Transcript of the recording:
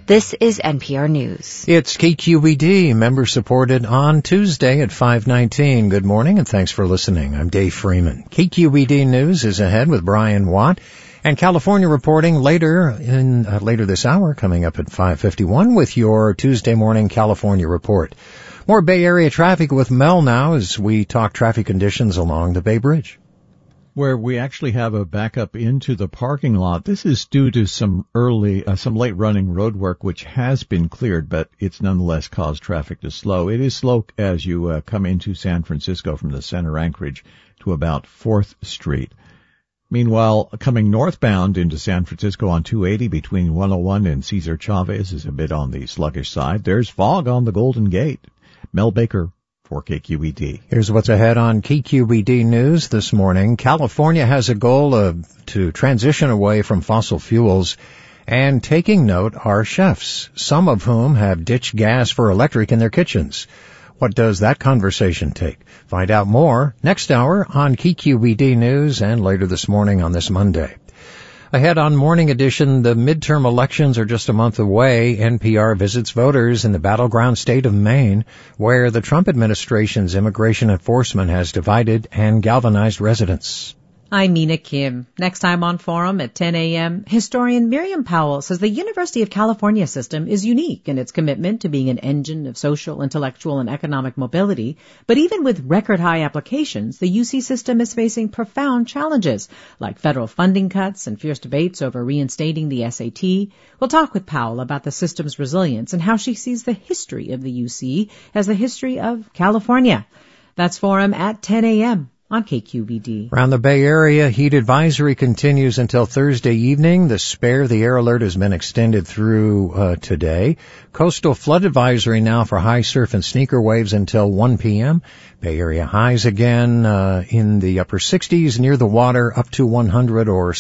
This is NPR News. It's KQED, member-supported on Tuesday at 5:19. Good morning and thanks for listening. I'm Dave Freeman. KQED News is ahead with Brian Watt and California reporting later this hour, coming up at 5:51 with your Tuesday morning California report. More Bay Area traffic with Mel now as we talk traffic conditions along the Bay Bridge, where we actually have a backup into the parking lot. This is due to some late running road work, which has been cleared, but it's nonetheless caused traffic to slow. It is slow as you come into San Francisco from the center Anchorage to about 4th Street. Meanwhile, coming northbound into San Francisco on 280 between 101 and Cesar Chavez is a bit on the sluggish side. There's fog on the Golden Gate. Mel Baker for KQED. Here's what's ahead on KQED News this morning. California has a goal to transition away from fossil fuels, and taking note are chefs, some of whom have ditched gas for electric in their kitchens. What does that conversation take? Find out more next hour on KQED News and later this morning on this Monday. Ahead on Morning Edition, the midterm elections are just a month away. NPR visits voters in the battleground state of Maine, where the Trump administration's immigration enforcement has divided and galvanized residents. I'm Mina Kim. Next time on Forum at 10 a.m., historian Miriam Powell says the University of California system is unique in its commitment to being an engine of social, intellectual, and economic mobility. But even with record-high applications, the UC system is facing profound challenges, like federal funding cuts and fierce debates over reinstating the SAT. We'll talk with Powell about the system's resilience and how she sees the history of the UC as the history of California. That's Forum at 10 a.m. on KQED. Around the Bay Area, heat advisory continues until Thursday evening. The Spare the Air alert has been extended through today. Coastal flood advisory now for high surf and sneaker waves until 1 p.m. Bay Area highs again in the upper 60s near the water, up to 100 or